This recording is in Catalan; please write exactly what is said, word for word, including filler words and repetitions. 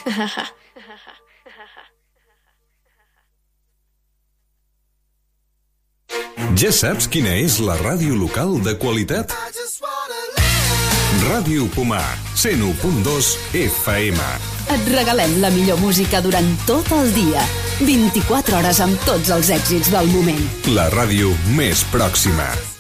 Ja saps quina és la ràdio local de qualitat? Ràdio Pomar, cent u punt dos F M. Et regalem la millor música durant tot el dia. vint-i-quatre hores amb tots els èxits del moment. La ràdio més pròxima.